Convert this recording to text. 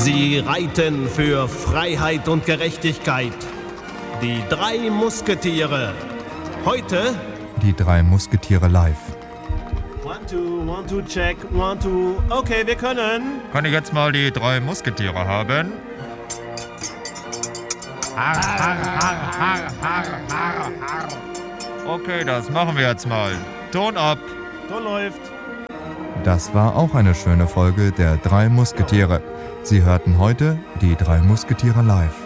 Sie reiten für Freiheit und Gerechtigkeit. Die 3 Musketiere. Heute die 3 Musketiere live. 1, 2, check, 1, 2. Okay, wir können. Kann ich jetzt mal die 3 Musketiere haben? Har, har, har, har, har, har, har. Okay, das machen wir jetzt mal. Ton ab. Ton läuft. Das war auch eine schöne Folge der 3 Musketiere. Sie hörten heute die 3 Musketiere live.